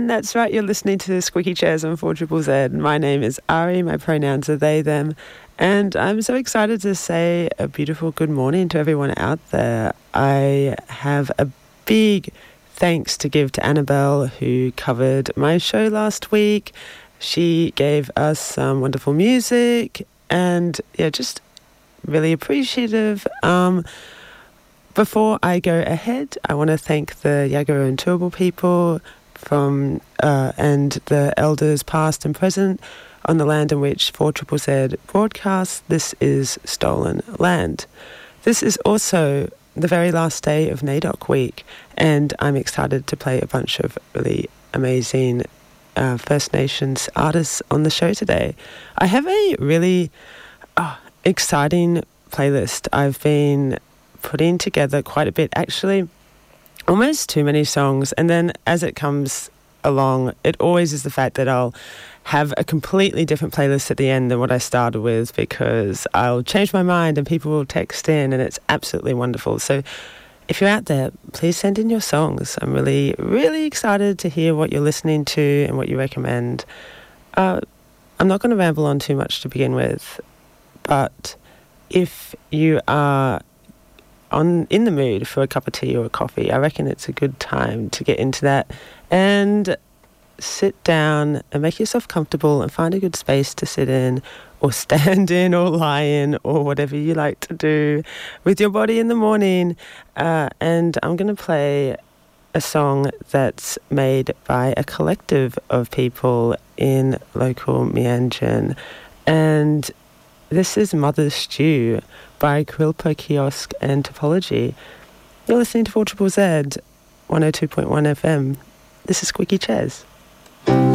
And that's right, you're listening to Squeaky Chairs on 4ZZZ. My name is Ari, my pronouns are they, them. And I'm so excited to say a beautiful good morning to everyone out there. I have a big thanks to give to Annabelle, who covered my show last week. She gave us some wonderful music and, just really appreciative. Before I go ahead, I want to thank the Yagara and Turrbal people from and the elders past and present on the land in which 4ZZZ broadcasts. This is Stolen Land. This is also the very last day of NAIDOC week, and I'm excited to play a bunch of really amazing First Nations artists on the show today. I have a really exciting playlist I've been putting together quite a bit, actually, almost too many songs, and then as it comes along, it always is the fact that I'll have a completely different playlist at the end than what I started with, because I'll change my mind and people will text in, and it's absolutely wonderful. So if you're out there, please send in your songs. I'm really, really excited to hear what you're listening to and what you recommend. I'm not going to ramble on too much to begin with, but if you are in the mood for a cup of tea or a coffee, I reckon it's a good time to get into that and sit down and make yourself comfortable and find a good space to sit in or stand in or lie in or whatever you like to do with your body in the morning. And I'm going to play a song that's made by a collective of people in local Meanjin. And this is Mother's Stew by Quilpa Kiosk and Topology. You're listening to 4ZZZ 102.1 FM. This is Squeaky Chairs.